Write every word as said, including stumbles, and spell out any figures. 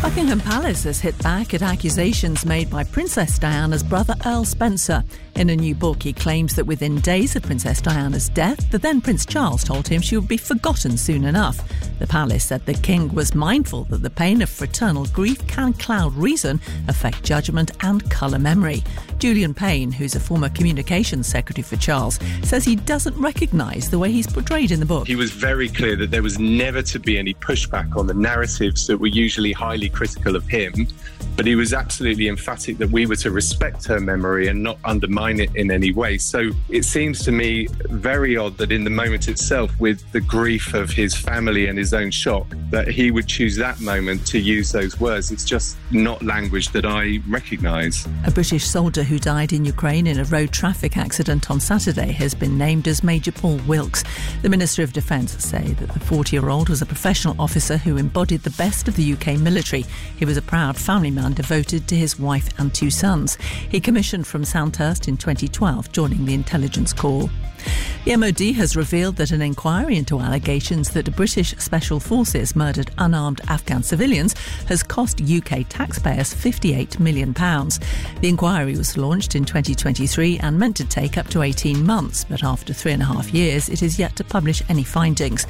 Buckingham Palace has hit back at accusations made by Princess Diana's brother Earl Spencer. In a new book, he claims that within days of Princess Diana's death, the then Prince Charles told him she would be forgotten soon enough. The palace said the king was mindful that the pain of fraternal grief can cloud reason, affect judgment and colour memory. Julian Payne, who's a former communications secretary for Charles, says he doesn't recognise the way he's portrayed in the book. He was very clear that there was never to be any pushback on the narratives that were usually highly critical of him, but he was absolutely emphatic that we were to respect her memory and not undermine it in any way. So it seems to me very odd that in the moment itself, with the grief of his family and his own shock, that he would choose that moment to use those words. It's just not language that I recognise. A British soldier who died in Ukraine in a road traffic accident on Saturday has been named as Major Paul Wilkes. The Minister of Defence say that the forty-year-old was a professional officer who embodied the best of the U K military. He was a proud family man devoted to his wife and two sons. He commissioned from Sandhurst in twenty twelve, joining the Intelligence Corps. The M O D has revealed that an inquiry into allegations that British Special Forces murdered unarmed Afghan civilians has cost U K taxpayers fifty-eight million pounds. The inquiry was launched in twenty twenty-three and meant to take up to eighteen months, but after three and a half years, it is yet to publish any findings.